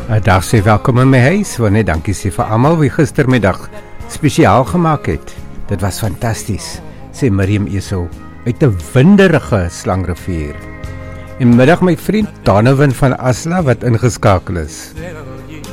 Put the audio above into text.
Dag sê welkom in my huis, want net dankie sê vir almal wie gistermiddag spesiaal gemaak het. Dit was fantasties, sê Miriam Esel uit 'n winderige Slangrivier. En middag my vriend Donovan van Asla wat ingeskakel is.